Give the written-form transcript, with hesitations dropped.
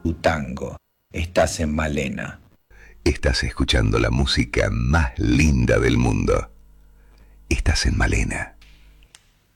tu tango. Estás en Malena. Estás escuchando la música más linda del mundo. Estás en Malena.